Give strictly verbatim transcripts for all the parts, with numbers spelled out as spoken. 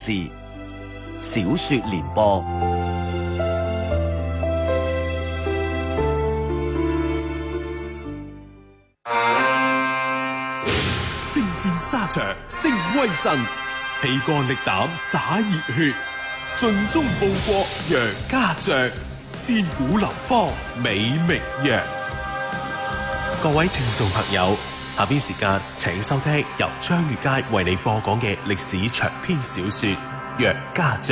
事，小說連播。 征戰沙場聲威震，披肝瀝膽灑熱血，盡忠報國楊家將，千古流芳美名揚。各位聽眾朋友，下邊時間請收聽由張月佳為你播講嘅歷史長篇小說《楊家將》。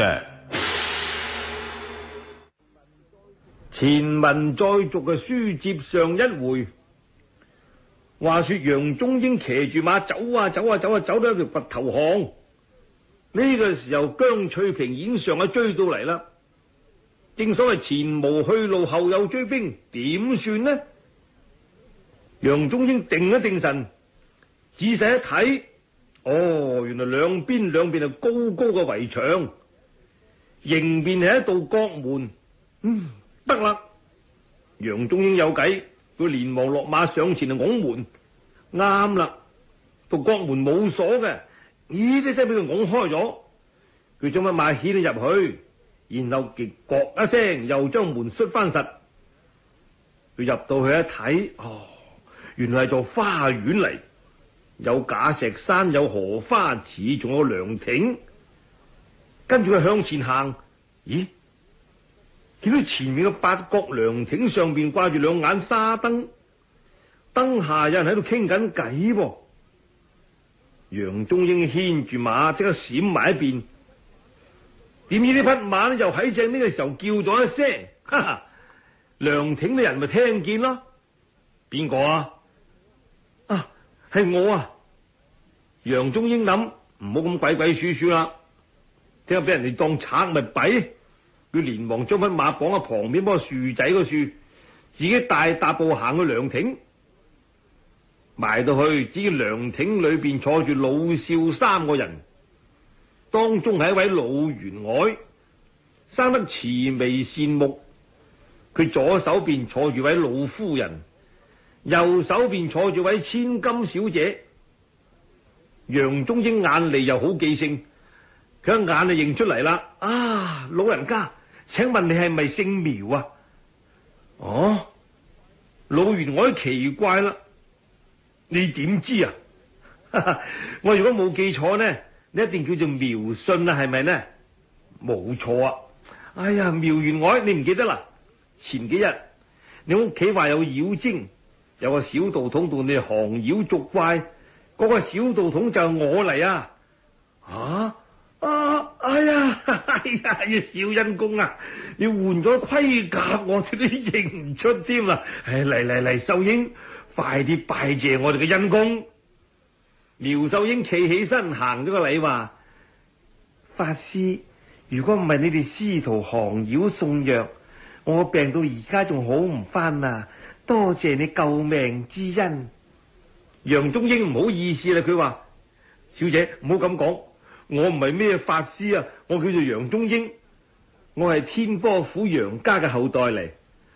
前文再續嘅書接上一回，話說楊中英騎住馬走啊走啊走啊，走到一條拔頭巷。呢個時候姜翠萍已經上下追到嚟啦。正所謂前無去路，後有追兵，點算呢？楊中英定一定神，仔細一睇，哦，原來兩邊兩邊係高高嘅圍牆，迎面係一道角門。嗯，得啦，楊中英有計，佢連忙落馬上前嚟拱門。啱啦，道角門冇鎖嘅，咦，啲聲俾佢拱開咗。佢將匹馬牽咗入去，然後極角一聲，又將門閂翻實。佢入到去一睇，哦，原來係座花園嚟，有假石山，有荷花池，仲有涼亭。跟住佢向前行，咦，見到前面嘅八角涼亭上邊掛住兩眼沙燈，燈下有人喺度傾緊偈噃。楊中英牽住馬即刻閃埋一邊，點知呢匹馬又喺正呢個時候叫咗一聲，哈哈，涼亭嘅人咪聽見咯。邊個啊？啊，係我啊！楊中英諗，唔好咁鬼鬼祟祟啦，聽下俾人哋當賊咪弊。佢連忙將匹馬綁喺旁邊棵樹仔個樹，自己大踏步行去涼亭。埋到去，只見涼亭裏邊坐住老少三個人，當中係一位老員外，生得慈眉善目。佢左手邊坐住位老夫人，右手邊坐住位千金小姐。楊中英眼利又好記性，佢一眼就認出嚟啦。啊，老人家，請問你係咪姓苗啊？哦，老員外奇怪啦，你點知啊？我如果冇記錯呢，你一定叫做苗信啊，係咪呢？冇錯啊！哎呀，苗員外，你唔記得啦？前幾日你屋企話有妖精，有個小道童同你降妖捉怪，嗰個小道童就係我嚟啊！啊啊！哎呀，哎呀，小恩公啊，你換咗盔甲，我哋都認唔出添啦！唉，嚟嚟嚟，秀英，快啲拜謝我哋嘅恩公。苗秀英企起身行咗個禮，話：法師，如果唔係你哋師徒降妖送藥，我病到而家仲好唔翻啊！多謝你救命之恩。楊中英唔好意思啦，佢話：小姐唔好咁講，我唔係咩法師啊，我叫做楊中英，我係天波府楊家嘅後代嚟。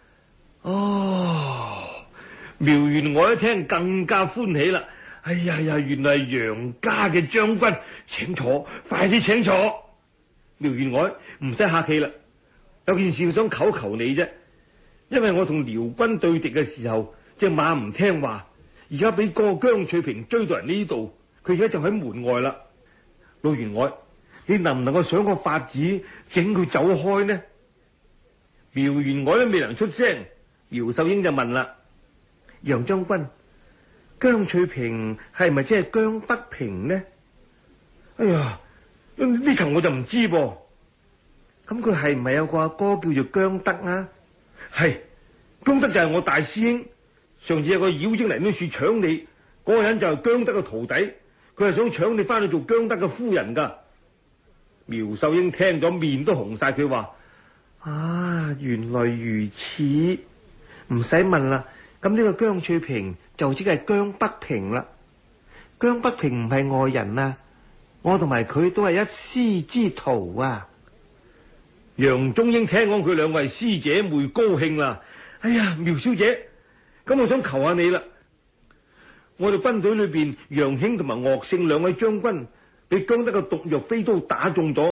哦，苗員外一聽更加歡喜啦！哎呀呀，原來係楊家嘅將軍，請坐，快啲請坐。苗員外唔使客氣啦，有件事想求求你啫，因為我同遼軍對敵嘅時候，隻馬唔聽話，而家俾個姜翠萍追到人呢度，佢而家就喺門外啦。老員外，你能唔能夠想個法子整佢走開呢？苗員外都未能出聲，姚秀英就問啦：楊將軍，姜翠萍係咪即係姜德平呢？哎呀，呢層我就唔知噃。咁佢係唔係有個阿哥叫做姜德啊？係，姜德就係我大師兄。上次有個妖精嚟呢處搶你，嗰個人就係姜德嘅徒弟，佢係想搶你翻去做姜德嘅夫人噶。苗秀英聽咗面都紅晒，佢話：啊，原來如此，唔使問啦。咁呢個姜翠萍就即係姜北平啦。姜北平唔係外人啊，我同埋佢都係一師之徒啊。楊中英聽講佢兩位師姐妹，高興啦。哎呀，苗小姐，咁我想求下你啦。我哋軍隊裏邊楊興同埋岳勝兩位將軍俾姜德嘅毒藥飛刀打中咗，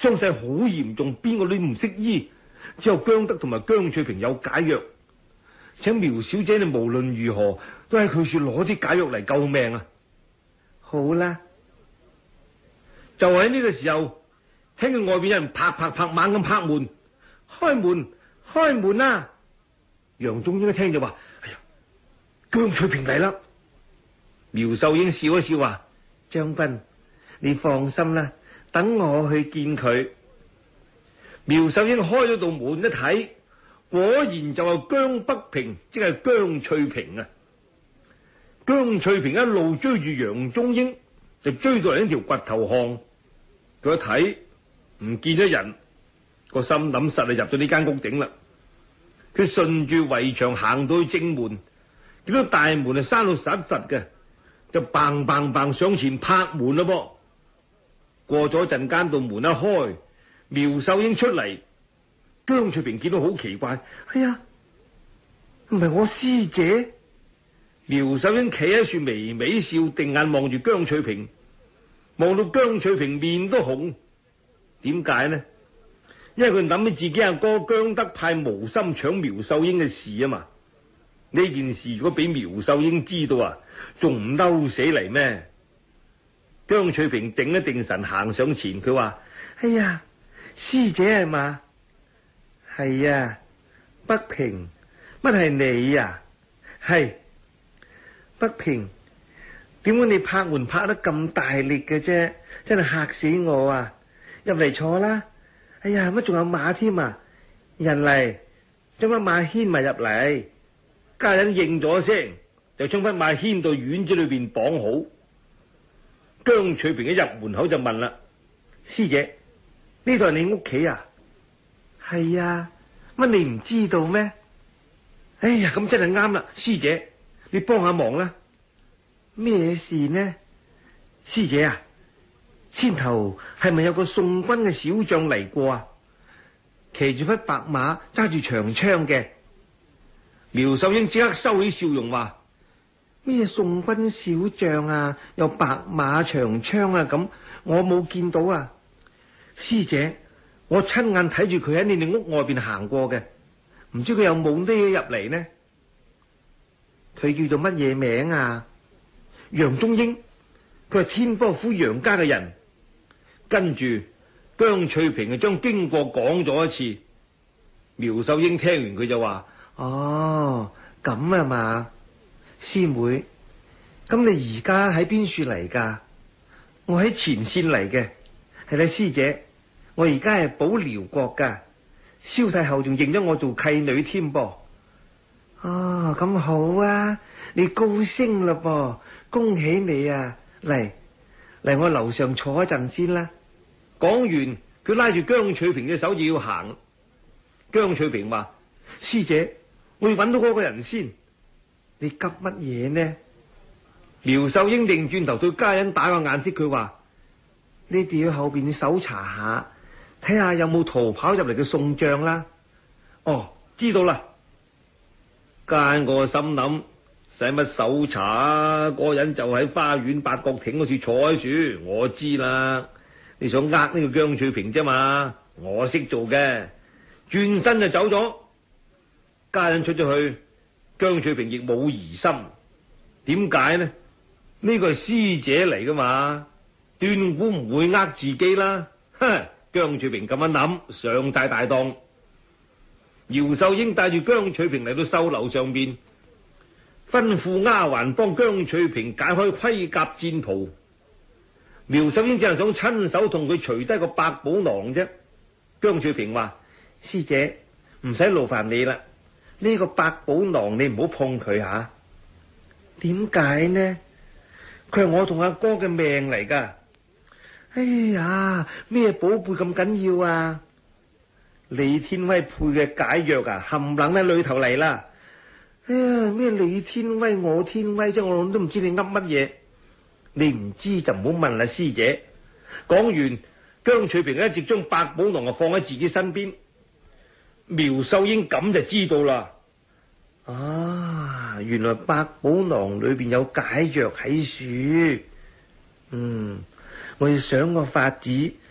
傷勢好嚴重，邊個都唔識醫，只有姜德同埋姜翠萍有解藥，請苗小姐你無論如何都喺佢處攞啲解藥嚟救命啊！好啦，就喺呢個時候，聽見外邊有人拍拍拍猛咁拍門，開門開門啊！楊宗英一聽就話：哎呀，姜翠萍嚟啦！苗秀英笑一笑話：將軍，你放心啦，等我去見佢。苗秀英開咗道門一睇，果然就係姜北平，即係姜翠萍啊！姜翠萍一路追住楊宗英，就追到嚟呢條掘頭巷。佢一睇唔見咗人，個心諗實係入咗呢間屋頂啦。佢順住圍牆行到去正門，見到大門係閂到實實嘅，就砰砰砰上前拍門啦噃。過咗陣間，道門一開，苗秀英出嚟，姜翠萍見到好奇怪，哎呀，唔係我師姐。苗秀英企喺處微微笑，定眼望住姜翠萍，望到姜翠萍面都紅。點解呢？因為佢諗起自己阿哥姜德派無心搶苗秀英嘅事啊嘛。呢件事如果俾苗秀英知道啊，仲唔嬲死嚟咩？姜翠萍定一定神，行上前，佢話：哎呀，師姐係嘛？係啊，北平，乜係你啊？係北平，點解你拍門拍得咁大力嘅啫？真係嚇死我啊！入嚟坐啦。哎呀，乜仲有馬添啊？人嚟，將匹馬牽埋入嚟。家人應咗聲，就將匹馬牽到院子裏邊綁好。姜翠萍一入門口就問啦：師姐，呢度係你屋企啊？係啊，乜你唔知道咩？哎呀，咁真係啱啦，師姐，你幫下忙啦。咩事呢？師姐啊，先頭係咪有個宋軍嘅小將嚟過啊？騎住匹白馬，揸住長槍嘅。苗秀英即刻收起笑容話：咩宋軍小將啊？有白馬長槍啊？咁我冇見到啊。師姐，我親眼睇住佢喺你哋屋外邊行過嘅，唔知佢有冇匿入嚟呢？佢叫做乜嘢名啊？楊宗英，佢係天波府楊家嘅人。跟住姜翠萍就將經過講咗一次。苗秀英聽完佢就話：哦，咁啊嘛，師妹，咁你而家喺邊處嚟噶？我喺前線嚟嘅。係啦，師姐，我而家係保遼國噶，蕭太后仲認咗我做契女添噃。哦，咁好啊，你高升啦噃，恭喜你啊！嚟嚟，我樓上坐一陣先啦。講完，佢拉住姜翠萍嘅手就要行。姜翠萍話：師姐，我要揾到嗰個人先。你急乜嘢呢？苗秀英擰轉頭對家人打個眼色，佢話：你哋要後邊搜查下，睇下有冇逃跑入嚟嘅宋將啦。哦，知道啦。家人個心諗，使乜搜查啊？嗰個人就喺花園八角亭嗰處坐喺樹，我知啦。你想呃呢個姜翠萍啫嘛？我識做嘅。轉身就走咗。家人出咗去，姜翠萍亦冇疑心。點解呢？呢個係師姐嚟噶嘛，斷估唔會呃自己啦。哼！姜翠萍咁樣諗，上晒大當。姚秀英帶住姜翠萍嚟到繡樓上邊，吩咐丫鬟幫姜翠萍解開盔甲戰袍。苗秀英只係想親手同佢除低個百寶囊啫。姜翠萍話：師姐，唔使勞煩你啦，呢個百寶囊你唔好碰佢吓。點解呢？佢係我同阿哥嘅命嚟噶。哎呀，咩寶貝咁緊要啊？李天威配嘅解藥啊，冚冷喺裏頭嚟啦。哎呀，咩李天威我天威啫，我都唔知你噏乜嘢。你唔知就唔好問啦，師姐。講完，姜翠萍一直將百寶囊啊放喺自己身邊。苗秀英咁就知道啦。啊，原來百寶囊裏邊有解藥喺樹。嗯，我要想個法子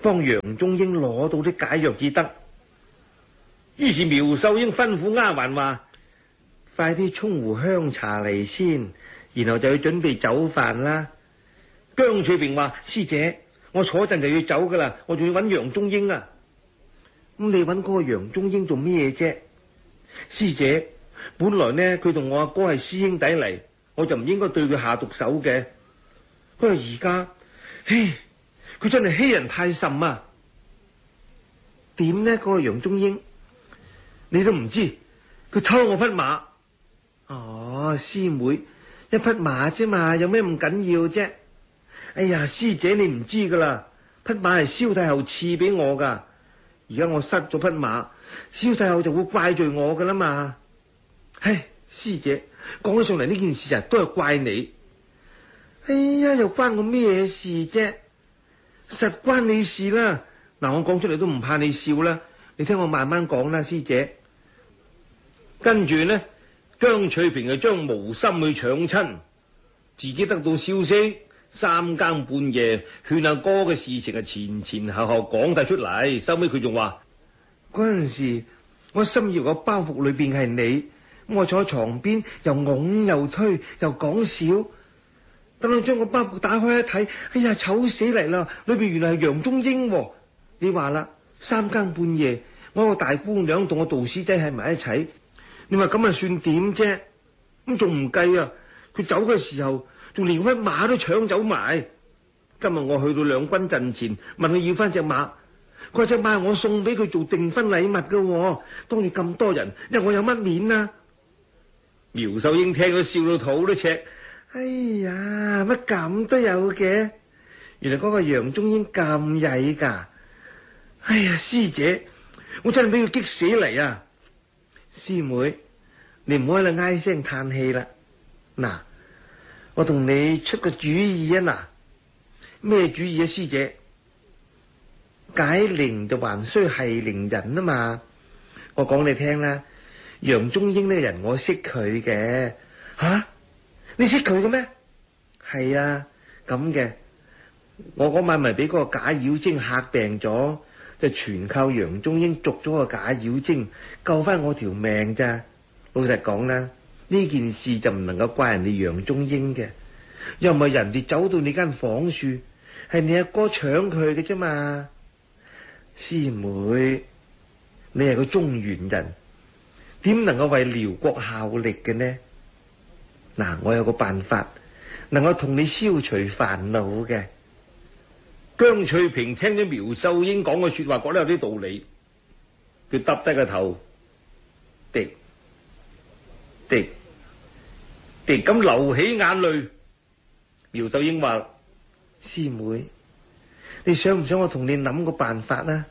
幫楊中英攞到啲解藥至得。於是苗秀英吩咐丫鬟話：快啲沖壺香茶嚟先，然後就去準備酒飯啦。姜翠萍話：師姐，我坐陣就要走噶啦，我仲要揾楊中英啊。咁你揾嗰個楊中英做咩啫？師姐，本來呢佢同我阿哥係師兄弟嚟，我就唔應該對佢下毒手嘅。不過而家，嘿，佢真係欺人太甚啊！點呢？嗰個楊中英，你都唔知，佢偷我匹馬。哦，師妹，一匹馬啫嘛，有咩咁緊要啫？哎呀，師姐你唔知噶啦，匹馬係蕭太后賜俾我噶，而家我失咗匹馬，蕭太后就會怪罪我噶啦嘛。唉，師姐，講起上嚟呢件事啊，都係怪你。哎呀，又關我咩事啫？實關你事啦。嗱，我講出嚟都唔怕你笑啦，你聽我慢慢講啦，師姐。跟住呢，姜翠萍就將無心去搶親，自己得到消息，三更半夜勸阿哥嘅事情啊，前前後後講晒出嚟。收尾佢仲話：嗰陣時我心以為個包袱裏邊係你，我坐喺床邊又拱又推又講笑。等我將個包袱打開一睇，哎呀，醜死嚟啦！裏邊原來係楊中英喎。你話啦，三更半夜，我個大姑娘同我導師仔喺埋一齊，你話咁啊算點啫？咁仲唔計啊？佢走嘅時候，仲連匹馬都搶走埋。今日我去到兩軍陣前，問佢要翻隻馬，佢話隻馬係我送俾佢做訂婚禮物噶。當住咁多人，因為我有乜面啊？苗秀英聽咗笑到肚都赤。哎呀，乜咁都有嘅？原來嗰個楊中英咁曳噶！哎呀，師姐，我真係俾佢激死嚟啊！師妹，你唔好喺度唉聲嘆氣啦。嗱，我同你出個主意啊！嗱，咩主意啊，師姐？解鈴就還須繫鈴人啊嘛！我講你聽啦，楊中英呢個人我識佢嘅。吓、啊？你識佢嘅咩？係啊，咁嘅。我嗰晚咪俾嗰個假妖精嚇病咗，就全靠楊中英捉咗個假妖精，救翻我條命咋。老實講啦，呢件事就唔能夠怪人哋楊中英嘅，又唔係人哋走到你間房處，係你阿哥搶佢嘅啫嘛。師妹，你係個中原人，點能夠為遼國效力嘅呢？嗱，我有個辦法能夠同你消除煩惱嘅。姜翠萍聽咗苗秀英講嘅說話，覺得有啲道理，佢耷低個頭，滴滴滴咁流起眼淚。苗秀英話：師妹，你想唔想我同你諗個辦法啊？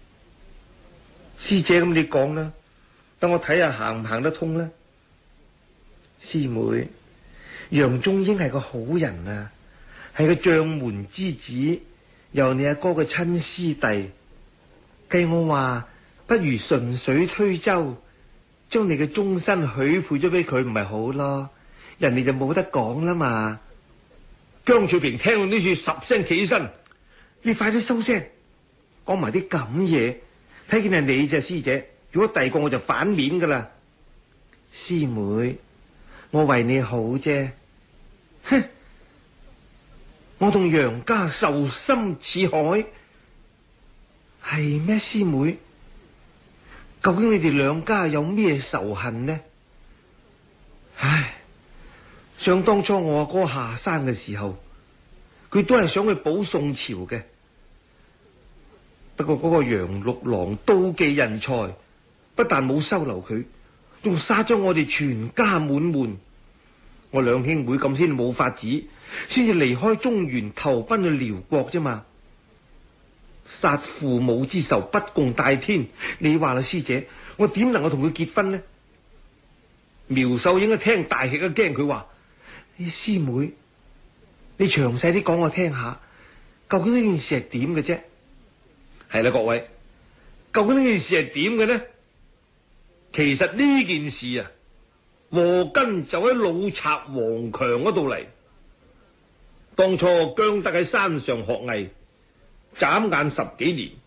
師姐，咁你講啦，等我睇下行唔行得通啦。師妹，楊中英係個好人啊，係個將門之子，又你阿哥嘅親師弟。計我話，不如順水推舟，將你嘅終身許配咗俾佢，唔係好咯？人哋就冇得講啦嘛。姜翠萍聽到呢處十聲起身，你快啲收聲，講埋啲咁嘢，睇見係你啫，師姐。如果第二個我就反面噶啦。師妹，我為你好啫。哼，我同楊家仇深似海，係咩？師妹，究竟你哋兩家有咩仇恨呢？唉，想當初我阿哥下山嘅時候，佢都係想去保宋朝嘅，不過嗰個楊六郎妒忌人才，不但冇收留佢，仲殺咗我哋全家滿門。我兩兄妹咁先冇法子，先至離開中原投奔去遼國啫嘛。殺父母之仇不共戴天，你話啦，師姐，我點能夠同佢結婚呢？苗秀英一聽大吃一驚，佢話：師妹，你詳細啲講我聽下，究竟呢件事係點嘅啫？係啦，各位，究竟呢件事係點嘅呢？其實呢件事啊，禍根就喺老賊王強嗰度嚟。當初姜德喺山上學藝， 眨眼十幾年。